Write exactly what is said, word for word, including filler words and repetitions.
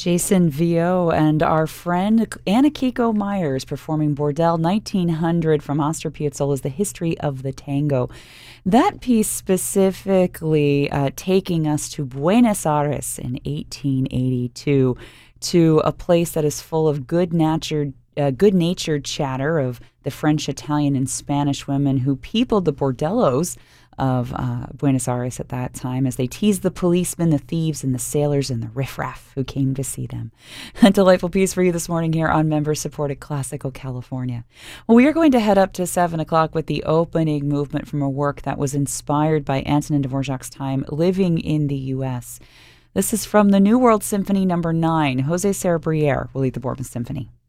Jason Vio and our friend Anna Kiko Myers performing Bordel nineteen hundred from Astor Piazzolla's The History of the Tango. That piece specifically uh, taking us to Buenos Aires in eighteen eighty-two, to a place that is full of good-natured uh, good-natured chatter of the French, Italian, and Spanish women who peopled the bordellos of uh, Buenos Aires at that time as they teased the policemen, the thieves, and the sailors and the riffraff who came to see them. A delightful piece for you this morning here on member-supported Classical California. Well, we are going to head up to seven o'clock with the opening movement from a work that was inspired by Antonin Dvorak's time living in the U S. This is from the New World Symphony number nine. Jose Saraburier will lead the Bourbon Symphony.